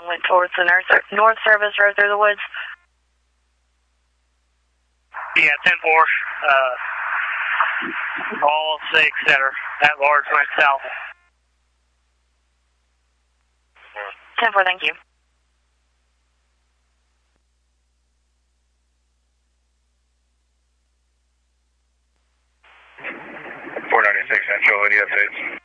went towards the North Service Road through the woods. Yeah, 10-4. All 6 that are at large went south. 10-4, thank you. 496 Central, any updates?